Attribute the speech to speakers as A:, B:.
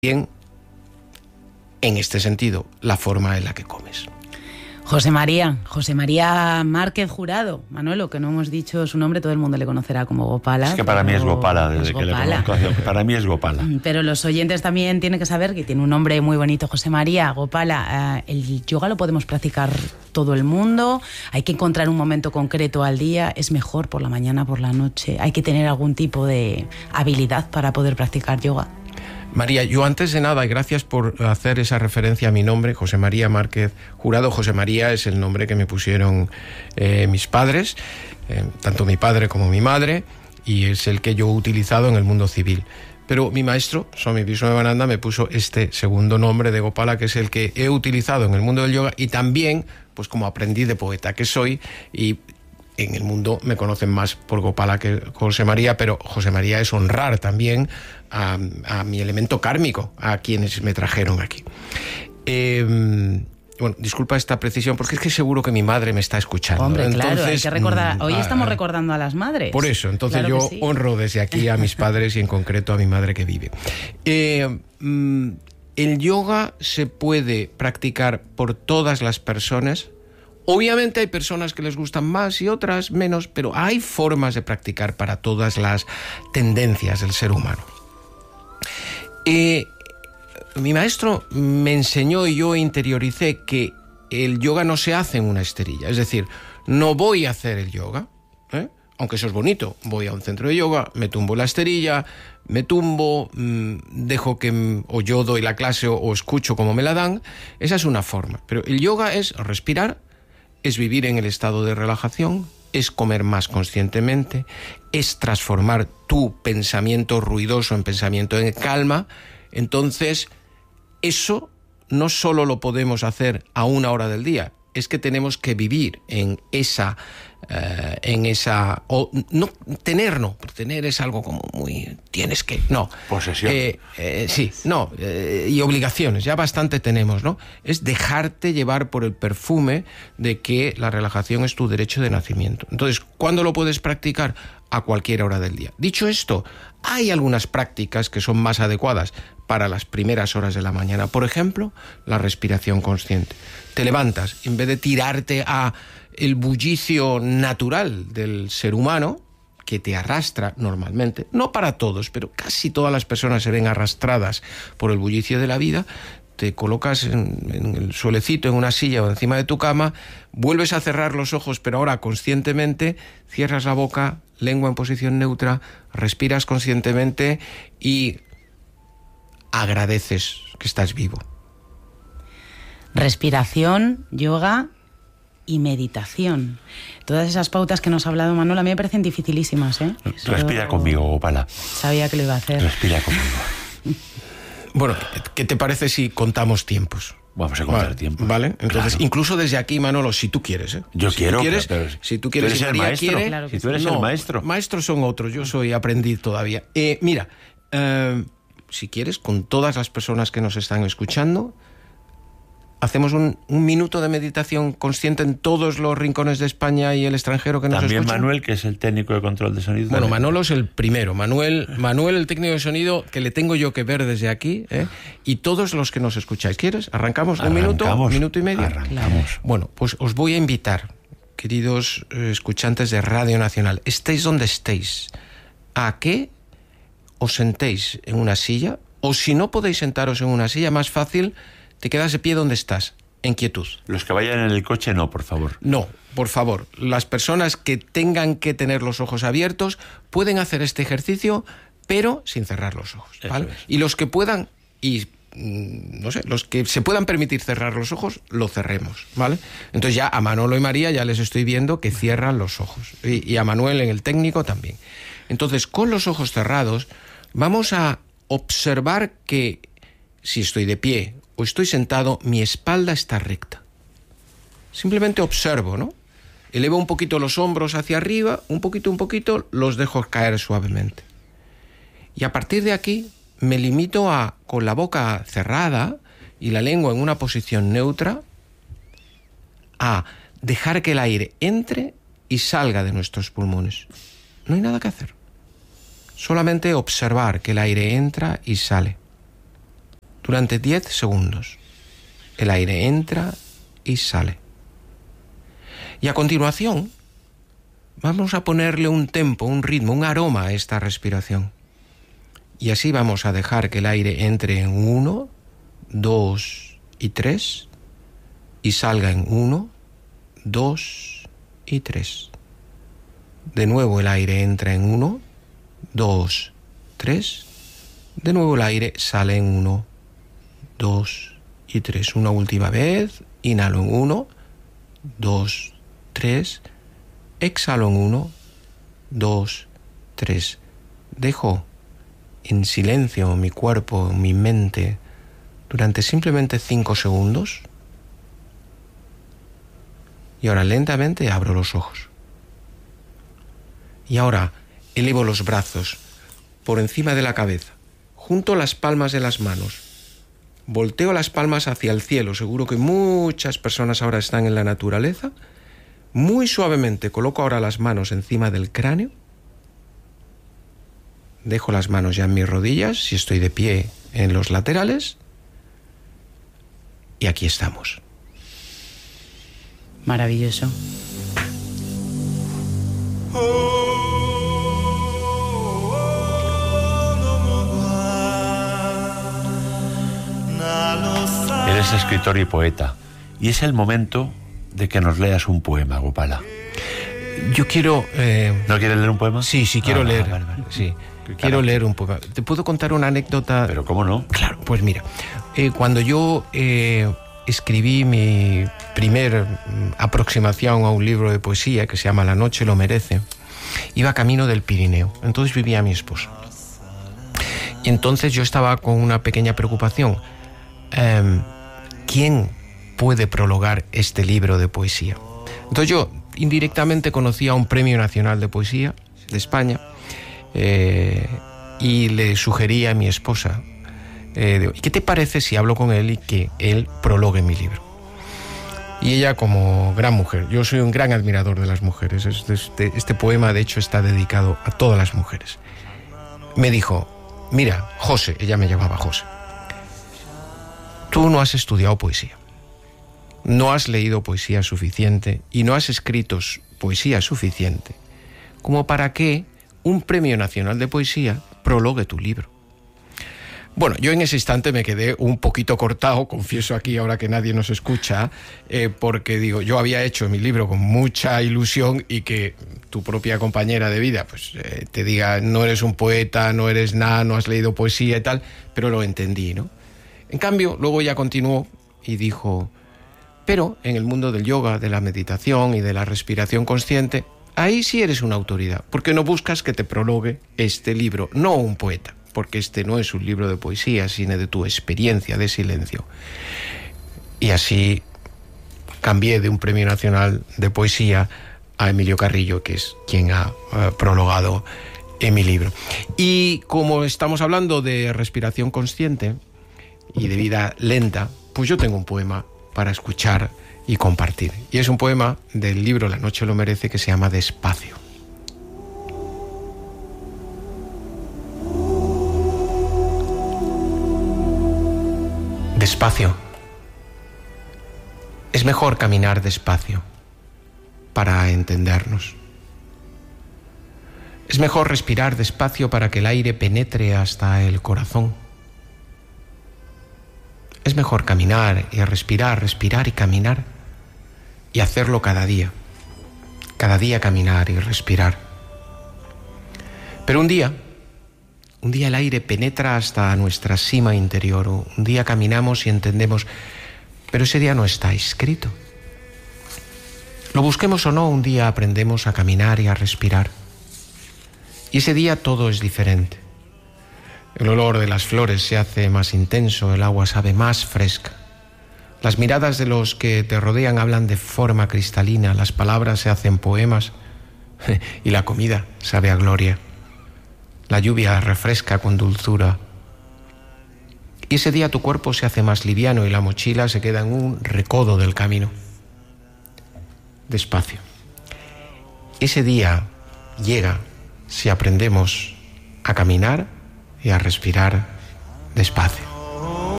A: Bien, en este sentido, la forma en la que comes.
B: José María Márquez Jurado. Manuelo, que no hemos dicho su nombre, todo el mundo le conocerá como Gopala.
C: Es que para mí es Gopala, desde que le conozco. Para mí es Gopala.
B: Pero los oyentes también tienen que saber que tiene un nombre muy bonito, José María, Gopala. El yoga lo podemos practicar todo el mundo. Hay que encontrar un momento concreto al día. Es mejor por la mañana, por la noche. Hay que tener algún tipo de habilidad para poder practicar yoga.
A: María, yo antes de nada, y gracias por hacer esa referencia a mi nombre, José María Márquez Jurado. José María es el nombre que me pusieron mis padres, tanto mi padre como mi madre, y es el que yo he utilizado en el mundo civil. Pero mi maestro, Swami Vishwanavananda, me puso este segundo nombre de Gopala, que es el que he utilizado en el mundo del yoga, y también, pues como aprendiz de poeta que soy, y en el mundo me conocen más por Gopala que José María, pero José María es honrar también a mi elemento kármico, a quienes me trajeron aquí. Bueno, disculpa esta precisión, porque es que seguro que mi madre me está escuchando.
B: Hombre,
A: entonces,
B: claro, hay que recordar. Hoy estamos recordando a las madres.
A: Por eso, entonces claro yo sí honro desde aquí a mis padres y en concreto a mi madre que vive. El yoga se puede practicar por todas las personas. Obviamente hay personas que les gustan más y otras menos, pero hay formas de practicar para todas las tendencias del ser humano. Mi maestro me enseñó y yo interioricé que el yoga no se hace en una esterilla. Es decir, no voy a hacer el yoga, aunque eso es bonito. Voy a un centro de yoga, me tumbo la esterilla, me tumbo, dejo que o yo doy la clase o escucho como me la dan. Esa es una forma. Pero el yoga es respirar, es vivir en el estado de relajación, es comer más conscientemente, es transformar tu pensamiento ruidoso en pensamiento en calma. Entonces, eso no solo lo podemos hacer a una hora del día, es que tenemos que vivir en esa, o no tener, no, tener es algo como muy, tienes que, no.
C: Posesión.
A: Sí, no, y obligaciones, ya bastante tenemos, ¿no? Es dejarte llevar por el perfume de que la relajación es tu derecho de nacimiento. Entonces, ¿cuándo lo puedes practicar? A cualquier hora del día. Dicho esto, hay algunas prácticas que son más adecuadas para las primeras horas de la mañana. Por ejemplo, la respiración consciente. Te levantas, en vez de tirarte a el bullicio natural del ser humano, que te arrastra normalmente, no para todos, pero casi todas las personas se ven arrastradas por el bullicio de la vida, te colocas en el suelecito, en una silla o encima de tu cama, vuelves a cerrar los ojos, pero ahora conscientemente, cierras la boca, lengua en posición neutra, respiras conscientemente y agradeces que estás vivo.
B: Respiración, yoga y meditación. Todas esas pautas que nos ha hablado Manuel a mí me parecen dificilísimas, ¿eh?
C: Respira conmigo, Gopala.
B: Sabía que lo iba a hacer.
C: Respira conmigo.
A: Bueno, ¿qué te parece si contamos tiempos?
C: Vamos a contar tiempos.
A: Vale, entonces
C: claro.
A: Incluso desde aquí, Manolo, si tú quieres, ¿eh?
C: Yo
A: si
C: quiero,
A: tú quieres,
C: pero
A: si tú quieres,
C: ¿tú eres
A: si María
C: el maestro?
A: quiere,
B: claro que
C: si tú eres el maestro.
A: Maestros son otros, yo soy aprendiz todavía. Mira, si quieres, con todas las personas que nos están escuchando, hacemos un minuto de meditación consciente en todos los rincones de España y el extranjero que nos escuchan.
C: También Manuel, que es el técnico de control de sonido.
A: Bueno, Manolo es el primero. Manuel, el técnico de sonido, que le tengo yo que ver desde aquí, y todos los que nos escucháis. ¿Quieres? ¿Arrancamos de un minuto y medio?
C: Arrancamos.
A: Bueno, pues os voy a invitar, queridos escuchantes de Radio Nacional, estéis donde estéis, a que os sentéis en una silla, o si no podéis sentaros en una silla, más fácil, te quedas de pie donde estás, en quietud.
C: Los que vayan en el coche, no, por favor.
A: No, por favor. Las personas que tengan que tener los ojos abiertos pueden hacer este ejercicio, pero sin cerrar los ojos, ¿vale? Y los que puedan, y no sé, los que se puedan permitir cerrar los ojos, lo cerremos, ¿vale? Entonces ya a Manolo y María ya les estoy viendo que cierran los ojos. Y a Manuel en el técnico también. Entonces, con los ojos cerrados, vamos a observar que si estoy de pie o estoy sentado, mi espalda está recta. Simplemente observo, ¿no? Elevo un poquito los hombros hacia arriba, un poquito, los dejo caer suavemente. Y a partir de aquí me limito a, con la boca cerrada y la lengua en una posición neutra, a dejar que el aire entre y salga de nuestros pulmones. No hay nada que hacer. Solamente observar que el aire entra y sale. durante 10 segundos. El aire entra y sale. Y a continuación, vamos a ponerle un tempo, un ritmo, un aroma a esta respiración. Y así vamos a dejar que el aire entre en 1, 2 y 3 y salga en 1, 2 y 3. De nuevo el aire entra en 1, 2, 3. De nuevo el aire sale en 1, 2 y 3. Una última vez. Inhalo en 1, 2, 3. Exhalo en 1, 2, 3. Dejo en silencio mi cuerpo, mi mente, durante simplemente 5 segundos. Y ahora lentamente abro los ojos. Y ahora elevo los brazos por encima de la cabeza, junto las palmas de las manos. Volteo las palmas hacia el cielo. Seguro que muchas personas ahora están en la naturaleza. Muy suavemente coloco ahora las manos encima del cráneo. Dejo las manos ya en mis rodillas, si estoy de pie en los laterales. Y aquí estamos.
B: Maravilloso.
C: Eres escritor y poeta, y es el momento de que nos leas un poema, Gopala.
A: Yo quiero...
C: ¿No quieres leer un poema?
A: Sí, quiero leer.
C: Vale.
A: Sí, quiero leer un poema. ¿Te puedo contar una anécdota?
C: Pero ¿cómo no?
A: Claro, pues mira, cuando yo escribí mi primer aproximación a un libro de poesía que se llama La noche lo merece, iba camino del Pirineo. Entonces vivía mi esposa. Y entonces yo estaba con una pequeña preocupación. ¿Quién puede prologar este libro de poesía? Entonces yo indirectamente conocí a un Premio Nacional de Poesía de España y le sugerí a mi esposa, ¿qué te parece si hablo con él y que él prologue mi libro? Y ella, como gran mujer, yo soy un gran admirador de las mujeres, este poema de hecho está dedicado a todas las mujeres, me dijo: mira, José, ella me llamaba José, tú no has estudiado poesía, no has leído poesía suficiente y no has escrito poesía suficiente como para que un Premio Nacional de Poesía prologue tu libro. Bueno, yo en ese instante me quedé un poquito cortado, confieso aquí ahora que nadie nos escucha, porque digo, yo había hecho mi libro con mucha ilusión y que tu propia compañera de vida pues te diga, no eres un poeta, no eres nada, no has leído poesía y tal, pero lo entendí, ¿no? En cambio, luego ya continuó y dijo, pero en el mundo del yoga, de la meditación y de la respiración consciente, ahí sí eres una autoridad, porque no buscas que te prologue este libro, no un poeta, porque este no es un libro de poesía, sino de tu experiencia de silencio. Y así cambié de un Premio Nacional de Poesía a Emilio Carrillo, que es quien ha prologado en mi libro. Y como estamos hablando de respiración consciente y de vida lenta, pues yo tengo un poema para escuchar y compartir. Y es un poema del libro La noche lo merece, que se llama Despacio. Despacio. Es mejor caminar despacio para entendernos. Es mejor respirar despacio para que el aire penetre hasta el corazón. Es mejor caminar y respirar y caminar, y hacerlo cada día caminar y respirar. Pero un día el aire penetra hasta nuestra cima interior, o un día caminamos y entendemos, pero ese día no está escrito. Lo busquemos o no, un día aprendemos a caminar y a respirar, y ese día todo es diferente. El olor de las flores se hace más intenso, el agua sabe más fresca. Las miradas de los que te rodean hablan de forma cristalina, las palabras se hacen poemas y la comida sabe a gloria. La lluvia refresca con dulzura. Y ese día tu cuerpo se hace más liviano y la mochila se queda en un recodo del camino. Despacio. Ese día llega si aprendemos a caminar y a respirar despacio.